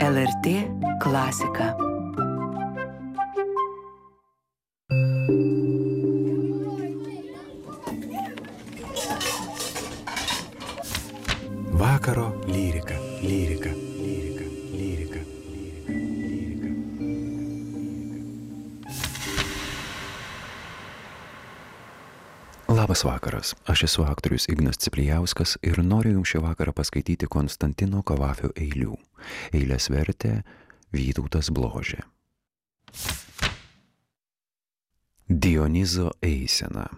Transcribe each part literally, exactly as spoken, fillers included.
L R T klasika. Vakaro lyrika, lyrika, lyrika, lyrika, lyrika, lyrika. Labas vakaras, aš esu aktorius Ignas Ciplijauskas ir noriu jums šį vakarą paskaityti Konstantino Kavafio eilių. Eilės vertė Vytautas Bložė. Dionizo eisena.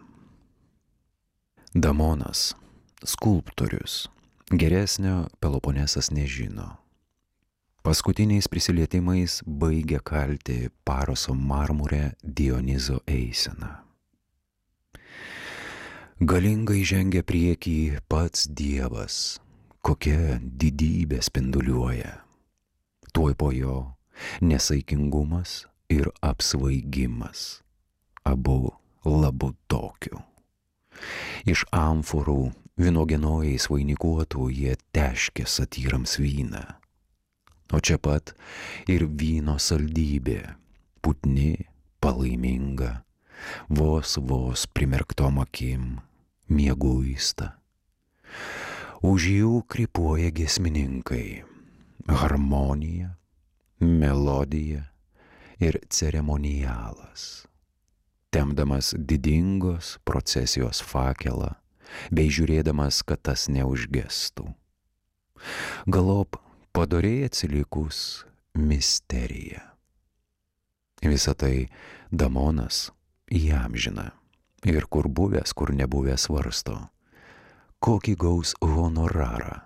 Damonas, skulptorius, geresnio Peloponesas nežino. Paskutiniais prisilietimais baigia kalti Paroso marmure Dionizo eiseną. Galingai žengia priekį pats Dievas, kokia didybė spinduliuoja. Tuoj po jo nesaikingumas ir apsvaigimas, abu labu tokiu. Iš amforų vynuogienojais vainikuotų jie teškė satyrams vyną. O čia pat ir vyno saldybė, putni, palaiminga, vos vos primerktom akim, mieguista. Už jų krypuoja giesmininkai, harmonija, melodija ir ceremonialas. Tempdamas didingos procesijos fakelą, bei žiūrėdamas, kad tas neužgestų. Galop padoriai atsilikus misterija. Visą tai Damonas įamžina ir kur buvęs, kur nebuvęs svarsto, kokį gaus honorarą